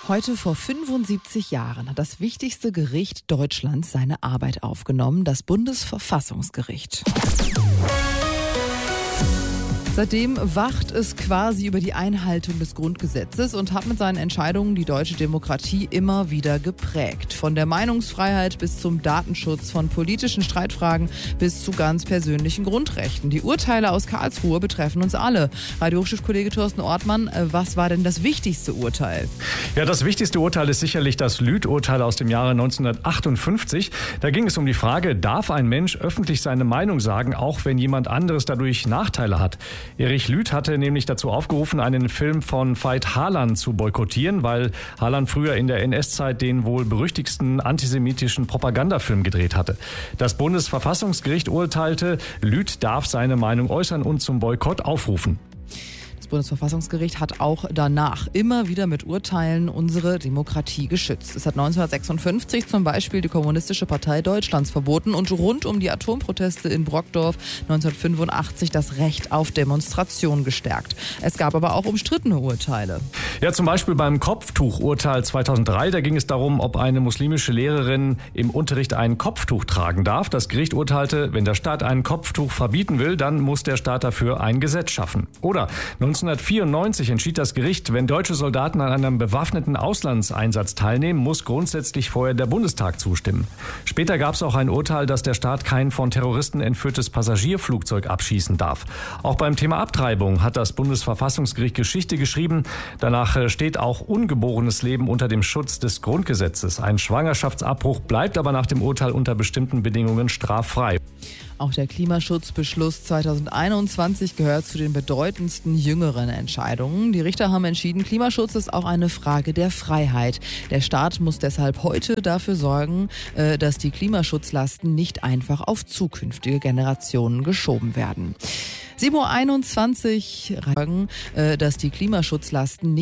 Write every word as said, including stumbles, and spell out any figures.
Heute vor fünfundsiebzig Jahren hat das wichtigste Gericht Deutschlands seine Arbeit aufgenommen, das Bundesverfassungsgericht. Seitdem wacht es quasi über die Einhaltung des Grundgesetzes und hat mit seinen Entscheidungen die deutsche Demokratie immer wieder geprägt. Von der Meinungsfreiheit bis zum Datenschutz, von politischen Streitfragen bis zu ganz persönlichen Grundrechten. Die Urteile aus Karlsruhe betreffen uns alle. Radio-Hochschulkollege Thorsten Ortmann, was war denn das wichtigste Urteil? Ja, das wichtigste Urteil ist sicherlich das Lüth-Urteil aus dem Jahre neunzehnhundertachtundfünfzig. Da ging es um die Frage, darf ein Mensch öffentlich seine Meinung sagen, auch wenn jemand anderes dadurch Nachteile hat? Erich Lüth hatte nämlich dazu aufgerufen, einen Film von Veit Harlan zu boykottieren, weil Harlan früher in der N S-Zeit den wohl berüchtigsten antisemitischen Propagandafilm gedreht hatte. Das Bundesverfassungsgericht urteilte, Lüth darf seine Meinung äußern und zum Boykott aufrufen. Das Bundesverfassungsgericht hat auch danach immer wieder mit Urteilen unsere Demokratie geschützt. Es hat neunzehnhundertsechsundfünfzig zum Beispiel die Kommunistische Partei Deutschlands verboten und rund um die Atomproteste in Brockdorf neunzehnhundertfünfundachtzig das Recht auf Demonstration gestärkt. Es gab aber auch umstrittene Urteile. Ja, zum Beispiel beim Kopftuchurteil zweitausenddrei, da ging es darum, ob eine muslimische Lehrerin im Unterricht ein Kopftuch tragen darf. Das Gericht urteilte, wenn der Staat ein Kopftuch verbieten will, dann muss der Staat dafür ein Gesetz schaffen. Oder neunzehnhundertvierundneunzig entschied das Gericht, wenn deutsche Soldaten an einem bewaffneten Auslandseinsatz teilnehmen, muss grundsätzlich vorher der Bundestag zustimmen. Später gab es auch ein Urteil, dass der Staat kein von Terroristen entführtes Passagierflugzeug abschießen darf. Auch beim Thema Abtreibung hat das Bundesverfassungsgericht Geschichte geschrieben. Danach steht auch ungeborenes Leben unter dem Schutz des Grundgesetzes. Ein Schwangerschaftsabbruch bleibt aber nach dem Urteil unter bestimmten Bedingungen straffrei. Auch der Klimaschutzbeschluss zweitausendeinundzwanzig gehört zu den bedeutendsten jüngeren Entscheidungen. Die Richter haben entschieden, Klimaschutz ist auch eine Frage der Freiheit. Der Staat muss deshalb heute dafür sorgen, dass die Klimaschutzlasten nicht einfach auf zukünftige Generationen geschoben werden. sieben Uhr einundzwanzig, dass die Klimaschutzlasten nicht